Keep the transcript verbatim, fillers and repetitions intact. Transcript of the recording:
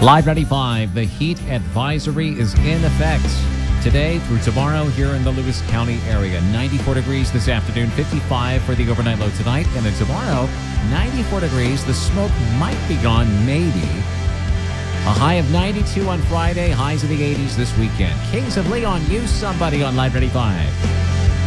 Live ninety-five, the heat advisory is in effect today through tomorrow here in the Lewis County area. ninety-four degrees this afternoon, fifty-five for the overnight low tonight. And then tomorrow, ninety-four degrees. The smoke might be gone, maybe. A high of ninety-two on Friday, highs in the eighties this weekend. Kings of Leon, use somebody on Live ninety-five.